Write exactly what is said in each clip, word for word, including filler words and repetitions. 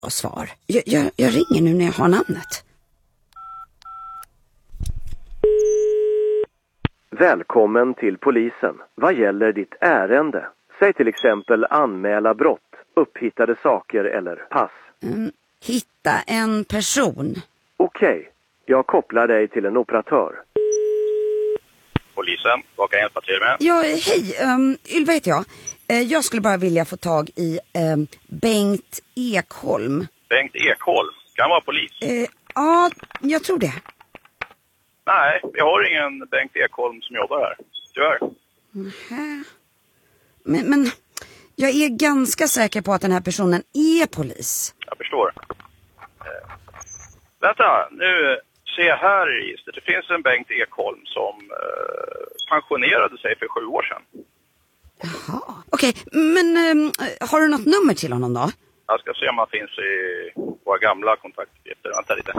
och svar. Jag, jag, jag ringer nu när jag har namnet. Välkommen till polisen. Vad gäller ditt ärende? Säg till exempel anmäla brott, upphittade saker eller pass. Mm, hitta en person. Okej, okay. Jag kopplar dig till en operatör. Polisen, vad kan jag hjälpa till med? Ja, hej. Um, Ylva heter jag. Uh, jag skulle bara vilja få tag i um, Bengt Ekholm. Bengt Ekholm? Kan vara polis? Uh, ja, jag tror det. Nej, vi har ingen Bengt Ekholm som jobbar här. Tyvärr. Mm-hmm. Men, men jag är ganska säker på att den här personen är polis. Jag förstår. Eh, vänta, nu ser jag här i registret. Det finns en Bengt Ekholm som eh, pensionerade sig för sju år sedan. Jaha, okej. Okay. Men um, har du något nummer till honom då? Jag ska se om han finns i våra gamla kontaktuppgifter. Vänta lite.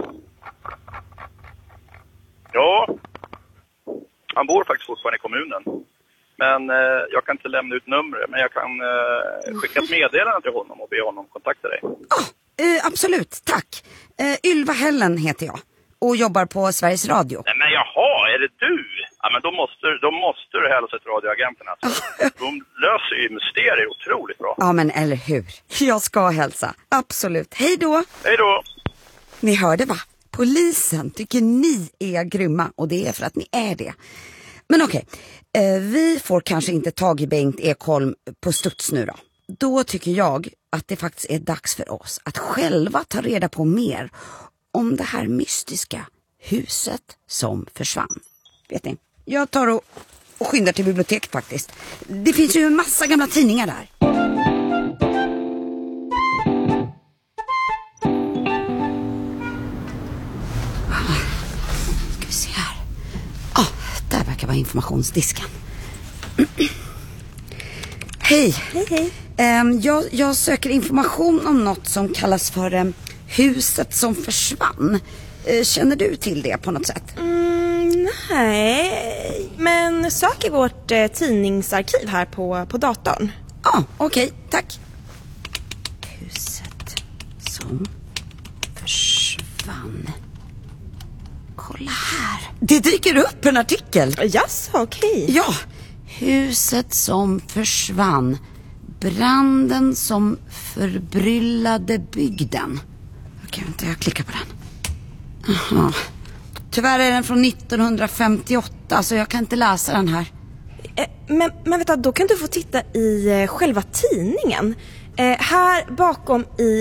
Ja, han bor faktiskt fortfarande i kommunen. Men eh, jag kan inte lämna ut numret. Men jag kan eh, skicka ett meddelande till honom och be honom kontakta dig. Ja, eh, absolut. Tack. Eh, Ylva Hällen heter jag. Och jobbar på Sveriges Radio. Nej, men jaha, är det du? Ja, men då måste, då måste du hälsa till radioagenten. Alltså. De löser ju mysterier otroligt bra. Ja, men eller hur? Jag ska hälsa. Absolut. Hej då. Hej då. Ni hörde va? Polisen tycker ni är grymma. Och det är för att ni är det. Men okej, eh, vi får kanske inte tag i Bengt Ekholm på studs nu då. Då tycker jag att det faktiskt är dags för oss att själva ta reda på mer om det här mystiska huset som försvann. Vet ni, jag tar och, och skyndar till biblioteket faktiskt. Det finns ju en massa gamla tidningar där. Ska vi se här. Ah, där verkar vara informationsdisken. Hej. Hej, hej. Um, jag, jag söker information om något som kallas för um, huset som försvann. Uh, känner du till det på något sätt? Mm, nej, men sök i vårt eh, tidningsarkiv här på, på datorn. Ja, ah, okej, okay, tack. Huset som försvann. Kolla här. Det dyker upp en artikel. Jaså, okej. Okay. Ja, huset som försvann. Branden som förbryllade bygden. Okej, vänta, jag klickar på den. Aha. Tyvärr är den från nittonhundrafemtioåtta, så jag kan inte läsa den här. Eh, men, men vänta, då kan du få titta i eh, själva tidningen. Eh, här bakom i